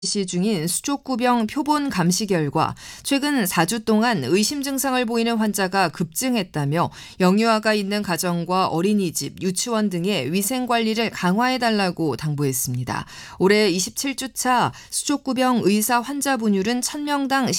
실시 중인 수족구병 표본 감시 결과 최근 4주 동안 의심 증상을 보이는 환자가 급증했다며 영유아가 있는 가정과 어린이집, 유치원 등의 위생 관리를 강화해달라고 당부했습니다. 올해 27주차 수족구병 의사 환자 분율은 1000명당